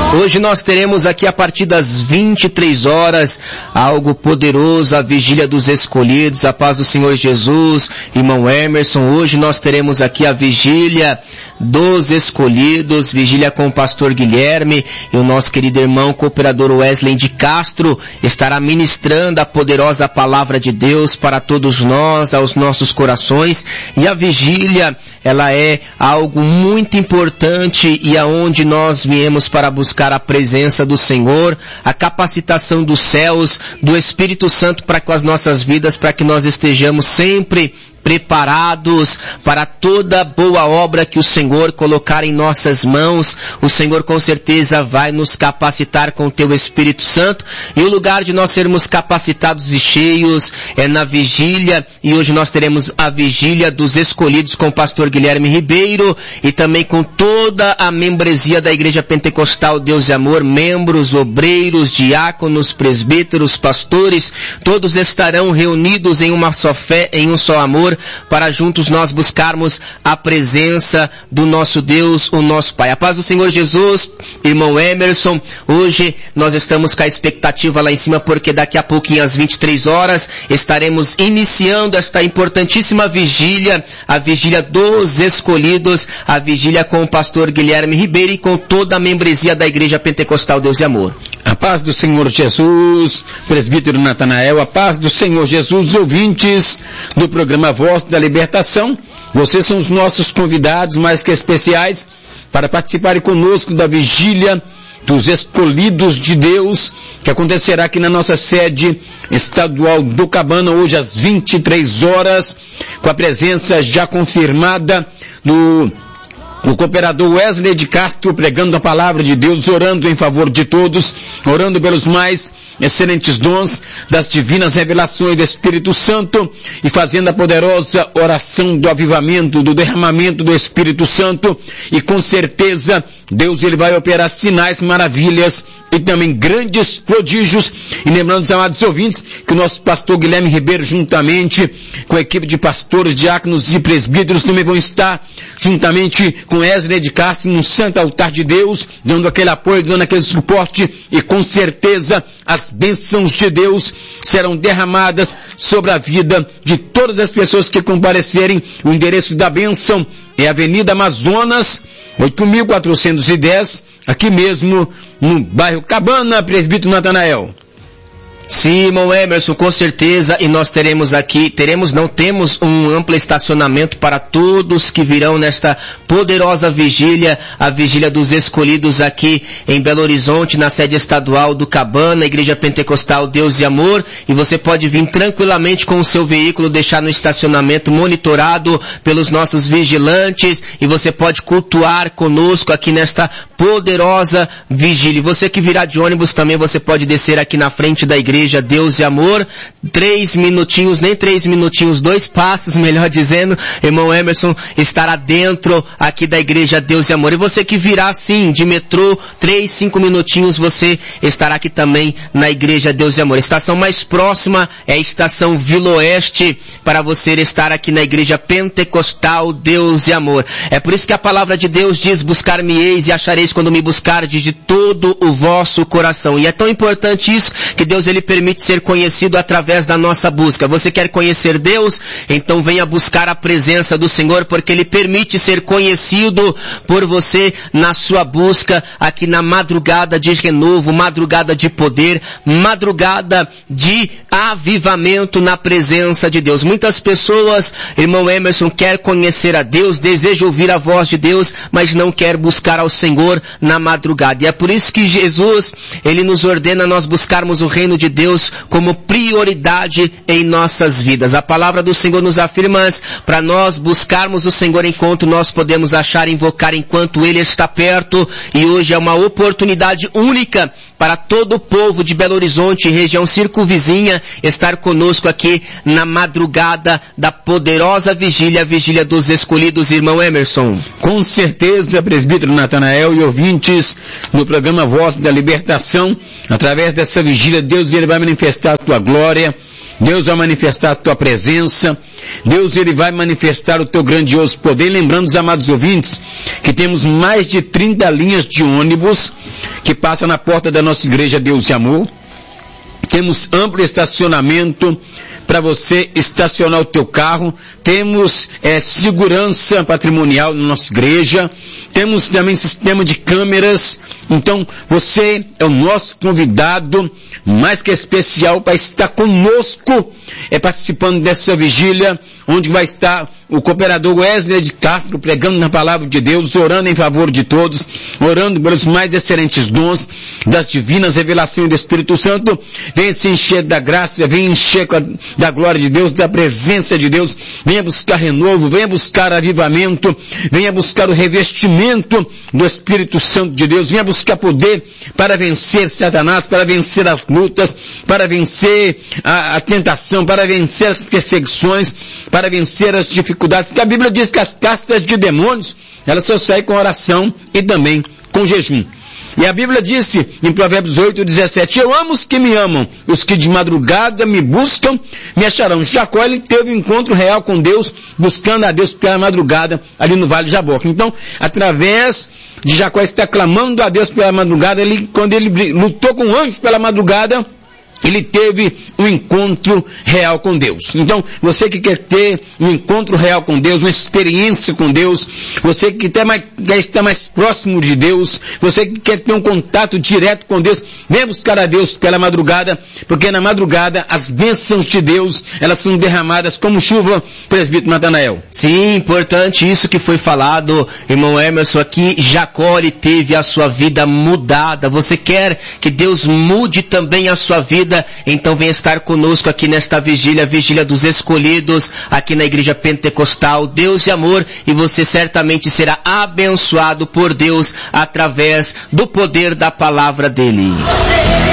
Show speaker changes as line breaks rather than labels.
Hoje nós teremos aqui a partir das 23 horas algo poderoso, a vigília dos escolhidos, a paz do Senhor Jesus, irmão Emerson. Hoje nós teremos aqui a vigília dos escolhidos, vigília com o pastor Guilherme, e o nosso querido irmão cooperador Wesley de Castro estará ministrando a poderosa palavra de Deus para todos nós, aos nossos corações. E a vigília, ela é algo muito importante e aonde nós viemos para buscar a presença do Senhor, a capacitação dos céus, do Espírito Santo para com as nossas vidas, para que nós estejamos sempre preparados para toda boa obra que o Senhor colocar em nossas mãos. O Senhor com certeza vai nos capacitar com o teu Espírito Santo, e o lugar de nós sermos capacitados e cheios é na vigília, e hoje nós teremos a vigília dos escolhidos com o pastor Guilherme Ribeiro e também com toda a membresia da Igreja Pentecostal Deus e Amor, membros, obreiros, diáconos, presbíteros, pastores, todos estarão reunidos em uma só fé, em um só amor, para juntos nós buscarmos a presença do nosso Deus, o nosso Pai. A paz do Senhor Jesus, irmão Emerson. Hoje nós estamos com a expectativa lá em cima, porque daqui a pouquinho às 23 horas estaremos iniciando esta importantíssima vigília, a vigília dos escolhidos, a vigília com o pastor Guilherme Ribeiro e com toda a membresia da Igreja Pentecostal Deus e Amor.
A paz do Senhor Jesus, presbítero Natanael, a paz do Senhor Jesus, ouvintes do programa Voz da Libertação. Vocês são os nossos convidados mais que especiais para participarem conosco da vigília dos escolhidos de Deus, que acontecerá aqui na nossa sede estadual do Cabana, hoje às 23 horas, com a presença já confirmada o cooperador Wesley de Castro, pregando a palavra de Deus, orando em favor de todos, orando pelos mais excelentes dons das divinas revelações do Espírito Santo e fazendo a poderosa oração do avivamento, do derramamento do Espírito Santo. E com certeza Deus ele vai operar sinais, maravilhas e também grandes prodígios. E lembrando os amados ouvintes que o nosso pastor Guilherme Ribeiro, juntamente com a equipe de pastores, diáconos e presbíteros, também vão estar juntamente com Wesley de Castro no Santo Altar de Deus, dando aquele apoio, dando aquele suporte, e com certeza as bênçãos de Deus serão derramadas sobre a vida de todas as pessoas que comparecerem. O endereço da bênção é Avenida Amazonas, 8.410, aqui mesmo no bairro Cabana, presbítero Natanael.
Sim, irmão Emerson, com certeza, e nós temos um amplo estacionamento para todos que virão nesta poderosa vigília, a vigília dos escolhidos aqui em Belo Horizonte, na sede estadual do Cabana, Igreja Pentecostal Deus e Amor, e você pode vir tranquilamente com o seu veículo, deixar no estacionamento monitorado pelos nossos vigilantes, e você pode cultuar conosco aqui nesta poderosa vigília. E você que virá de ônibus também, você pode descer aqui na frente da igreja Deus e Amor, 3 minutinhos, nem 3 minutinhos, 2 passos, melhor dizendo, irmão Emerson estará dentro aqui da igreja Deus e Amor. E você que virá sim de metrô, 3, 5 minutinhos, você estará aqui também na igreja Deus e Amor. A estação mais próxima é a estação Vila Oeste, para você estar aqui na igreja Pentecostal Deus e Amor. É por isso que a palavra de Deus diz: buscar-me-eis e achareis quando me buscardes de todo o vosso coração. E é tão importante isso, que Deus ele permite ser conhecido através da nossa busca. Você quer conhecer Deus? Então venha buscar a presença do Senhor, porque Ele permite ser conhecido por você na sua busca aqui na madrugada de renovo, madrugada de poder, madrugada de avivamento na presença de Deus. Muitas pessoas, irmão Emerson, quer conhecer a Deus, deseja ouvir a voz de Deus, mas não quer buscar ao Senhor na madrugada. E é por isso que Jesus, Ele nos ordena nós buscarmos o reino de Deus como prioridade em nossas vidas. A palavra do Senhor nos afirma: para nós buscarmos o Senhor enquanto nós podemos achar, invocar enquanto Ele está perto. E hoje é uma oportunidade única para todo o povo de Belo Horizonte e região circunvizinha estar conosco aqui na madrugada da poderosa vigília, a vigília dos escolhidos, irmão Emerson.
Com certeza, presbítero Natanael e ouvintes no programa Voz da Libertação, através dessa vigília, Deus vai manifestar a tua glória, Deus vai manifestar a tua presença, Deus ele vai manifestar o teu grandioso poder. Lembrando os amados ouvintes que temos mais de 30 linhas de ônibus que passam na porta da nossa igreja Deus e Amor. Temos amplo estacionamento para você estacionar o teu carro. Temos segurança patrimonial na nossa igreja. Temos também sistema de câmeras. Então, você é o nosso convidado mais que especial para estar conosco, participando dessa vigília, onde vai estar o cooperador Wesley de Castro pregando na palavra de Deus, orando em favor de todos, orando pelos mais excelentes dons das divinas revelações do Espírito Santo. Venha se encher da graça, venha encher da glória de Deus, da presença de Deus. Venha buscar renovo, venha buscar avivamento, venha buscar o revestimento do Espírito Santo de Deus, venha buscar poder para vencer Satanás, para vencer as lutas, para vencer a tentação, para vencer as perseguições, para vencer as dificuldades, porque a Bíblia diz que as castas de demônios, elas só saem com oração e também com jejum. E a Bíblia disse em Provérbios 8:17, eu amo os que me amam, os que de madrugada me buscam, me acharão. Jacó, ele teve um encontro real com Deus, buscando a Deus pela madrugada, ali no Vale de Jaboque. Então, através de Jacó estar clamando a Deus pela madrugada, quando ele lutou com anjos pela madrugada, ele teve um encontro real com Deus. Então, você que quer ter um encontro real com Deus, uma experiência com Deus, você que quer estar mais próximo de Deus, você que quer ter um contato direto com Deus, venha buscar a Deus pela madrugada, porque na madrugada as bênçãos de Deus, elas são derramadas como chuva, presbítero Natanael.
Sim, importante isso que foi falado, irmão Emerson, aqui Jacó ele teve a sua vida mudada. Você quer que Deus mude também a sua vida? Então venha estar conosco aqui nesta vigília, a vigília dos escolhidos, aqui na Igreja Pentecostal Deus e Amor, e você certamente será abençoado por Deus através do poder da palavra dele.